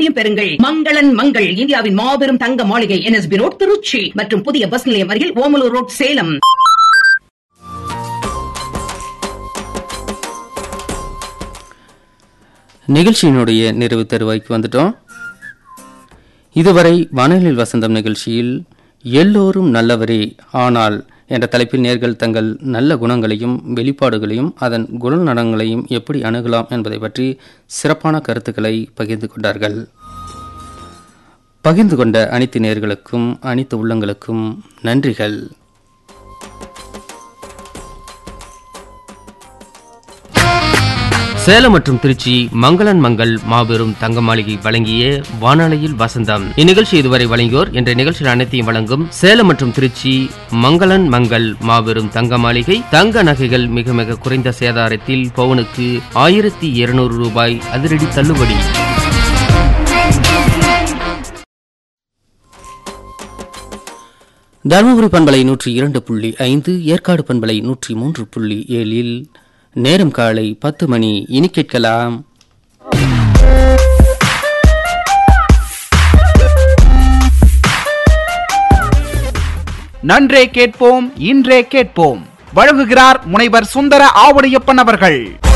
தள்ளுபடியும் பெறுங்கள். மங்களன் மங்கள், இந்தியாவின் மாபெரும் தங்க மாளிகை, NSB ரோட், திருச்சி மற்றும் புதிய பஸ் நிலையம் அருகில் ஓமலூர் ரோட், சேலம். நிகழ்ச்சியினுடைய நிறைவு தருவாய்க்கு வந்துட்டோம். இதுவரை வானொலியில் வசந்தம் நிகழ்ச்சியில் எல்லோரும் நல்லவரே ஆனால் என்ற தலைப்பில் நேர்கள் தங்கள் நல்ல குணங்களையும் வெளிப்பாடுகளையும் அதன் குணநலங்களையும் எப்படி அணுகலாம் என்பதை பற்றி சிறப்பான கருத்துக்களை பகிர்ந்து கொண்டார்கள். பகிர்ந்து கொண்ட அனைத்து நேர்களுக்கும் அனைத்து உள்ளங்களுக்கும் நன்றிகள். சேலம் மற்றும் திருச்சி மங்களன் மங்கள் மாபெரும் தங்க மாளிகை வழங்கிய வானொலியில் வசந்தம். இந்நிகழ்ச்சி இதுவரை வழங்கியோர் என்ற நிகழ்ச்சியில் அனைத்தையும் வழங்கும் சேலம் மற்றும் திருச்சி மங்களன் மங்கள் மாபெரும் தங்க மாளிகை. தங்க நகைகள் மிக மிக குறைந்த சேதாரத்தில் பவுனுக்கு 1200 ரூபாய் அதிரடி தள்ளுபடி. தருமபுரி பண்பலை 102.5, ஏற்காடு பண்பலை 103.7 நேரம் காலை 10 மணி. இனி கேட்கலாம் நன்றே கேட்போம் இன்றே கேட்போம். வழங்குகிறார் முனைவர் சுந்தர ஆவுடையப்பன் அவர்கள்.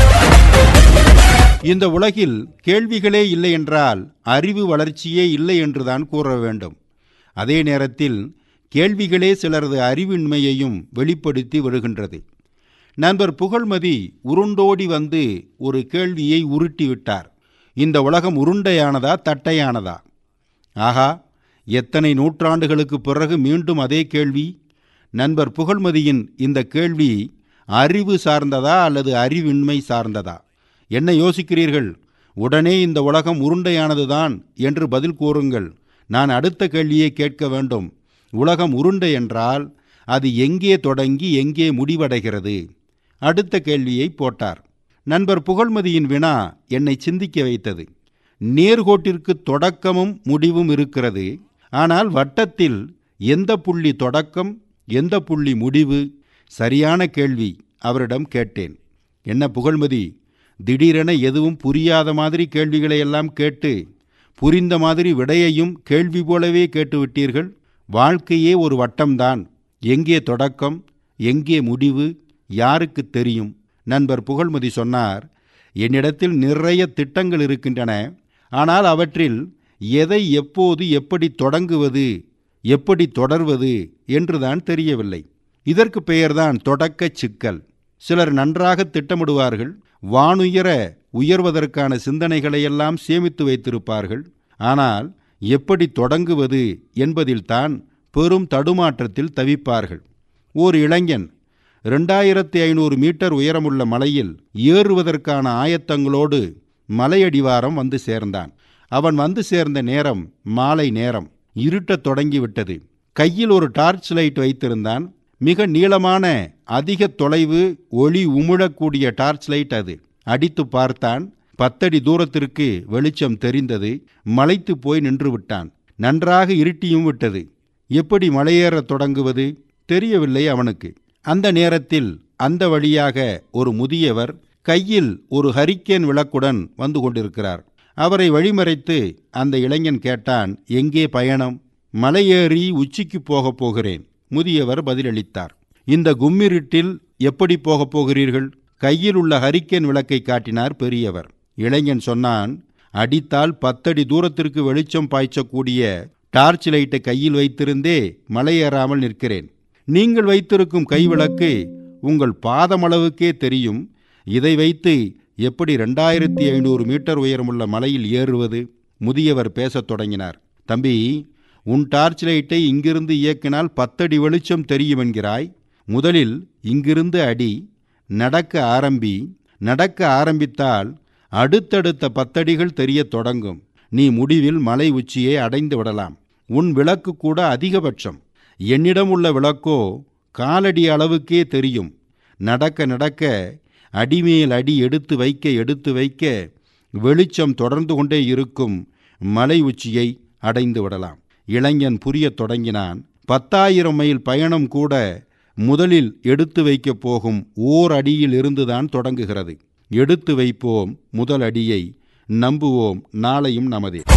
இந்த உலகில் கேள்விகளே இல்லை என்றால் அறிவு வளர்ச்சியே இல்லை என்றுதான் கூற வேண்டும். அதே நேரத்தில் கேள்விகளே சிலரது அறிவின்மையையும் வெளிப்படுத்தி வருகின்றது. நண்பர் புகழ்மதி உருண்டோடி வந்து ஒரு கேள்வியை உருட்டிவிட்டார். இந்த உலகம் உருண்டையானதா தட்டையானதா? ஆகா, எத்தனை நூற்றாண்டுகளுக்கு பிறகு மீண்டும் அதே கேள்வி. நண்பர் புகழ்மதியின் இந்த கேள்வி அறிவு சார்ந்ததா அல்லது அறிவின்மை சார்ந்ததா? என்ன யோசிக்கிறீர்கள்? உடனே இந்த உலகம் உருண்டையானதுதான் என்று பதில் கூறுங்கள். நான் அடுத்த கேள்வியை கேட்க வேண்டும். உலகம் உருண்டை என்றால் அது எங்கே தொடங்கி எங்கே முடிவடைகிறது? அடுத்த கேள்வியை போட்டார். நண்பர் புகழ்மதியின் வினா என்னை சிந்திக்க வைத்தது. நேர்கோட்டிற்கு தொடக்கமும் முடிவும் இருக்கிறது. ஆனால் வட்டத்தில் எந்த புள்ளி தொடக்கம், எந்த புள்ளி முடிவு? சரியான கேள்வி அவரிடம் கேட்டேன். என்ன புகழ்மதி, திடீரென எதுவும் புரியாத மாதிரி கேள்விகளை எல்லாம் கேட்டு புரிந்த மாதிரி விடையையும் கேள்வி போலவே கேட்டுவிட்டீர்கள். வாழ்க்கையே ஒரு வட்டம்தான். எங்கே தொடக்கம், எங்கே முடிவு யாருக்கு தெரியும்? நண்பர் புகழ்மதி சொன்னார், என்னிடத்தில் நிறைய திட்டங்கள் இருக்கின்றன. ஆனால் அவற்றில் எதை எப்போது எப்படி தொடங்குவது, எப்படி தொடர்வது என்றுதான் தெரியவில்லை. இதற்கு பெயர்தான் தொடக்க சிக்கல். சிலர் நன்றாக திட்டமிடுவார்கள். வானுயர உயர்வதற்கான சிந்தனைகளையெல்லாம் சேமித்து வைத்திருப்பார்கள். ஆனால் எப்படி தொடங்குவது என்பதில்தான் பெரும் தடுமாற்றத்தில் தவிப்பார்கள். ஓர் இளைஞன் 2500 மீட்டர் உயரமுள்ள மலையில் ஏறுவதற்கான ஆயத்தங்களோடு மலையடிவாரம் வந்து சேர்ந்தான். அவன் வந்து சேர்ந்த நேரம் மாலை நேரம். இருட்டத் தொடங்கிவிட்டது. கையில் ஒரு டார்ச் லைட் வைத்திருந்தான். மிக நீளமான அதிக தொலைவு ஒளி உமிழக்கூடிய டார்ச் லைட் அது. அடித்து பார்த்தான். 10 அடி தூரத்திற்கு வெளிச்சம் தெரிந்தது. மலைத்து போய் நின்று விட்டான். நன்றாக இருட்டியும் விட்டது. எப்படி மலையேறத் தொடங்குவது தெரியவில்லை அவனுக்கு. அந்த நேரத்தில் அந்த வழியாக ஒரு முதியவர் கையில் ஒரு ஹரிக்கேன் விளக்குடன் வந்து கொண்டிருக்கிறார். அவரை வழிமறைத்து அந்த இளைஞன் கேட்டான், எங்கே பயணம்? மலையேறி உச்சிக்கு போகப் போகிறேன். முதியவர் பதிலளித்தார். இந்த கும்மிருட்டில் எப்படி போகப் போகிறீர்கள்? கையில் உள்ள ஹரிக்கேன் விளக்கை காட்டினார் பெரியவர். இளைஞன் சொன்னான், அடித்தால் 10 அடி தூரத்திற்கு வெளிச்சம் பாய்ச்சக்கூடிய டார்ச் லைட்டை கையில் வைத்திருந்தே மலையேறாமல் நிற்கிறேன். நீங்கள் வைத்திருக்கும் கைவிளக்கு உங்கள் பாதமளவுக்கே தெரியும். இதை வைத்து எப்படி 2500 மீட்டர் உயரமுள்ள மலையில் ஏறுவது? முதியவர் பேசத் தொடங்கினார். தம்பி, உன் டார்ச் லைட்டை இங்கிருந்து இயக்கினால் 10 அடி வெளிச்சம் தெரியும் என்கிறாய். முதலில் இங்கிருந்து அடி, நடக்க ஆரம்பி. நடக்க ஆரம்பித்தால் அடுத்தடுத்த 10 அடிகள் தெரிய தொடங்கும். நீ முடிவில் மலை உச்சியை அடைந்து விடலாம். உன் விளக்கு கூட அதிகபட்சம். என்னிடம் உள்ள விளக்கோ காலடி அளவுக்கே தெரியும். நடக்க நடக்க அடிமேல் அடி எடுத்து வைக்க வெளிச்சம் தொடர்ந்து கொண்டே இருக்கும். மலை உச்சியை அடைந்து விடலாம். இளைஞன் புரியத் தொடங்கினான். 10,000 மைல் பயணம் கூட முதலில் எடுத்து வைக்கப் போகும் ஓர் அடியில் இருந்துதான் தொடங்குகிறது. எடுத்து வைப்போம் முதல் அடியை, நம்புவோம் நாளையும் நமதே.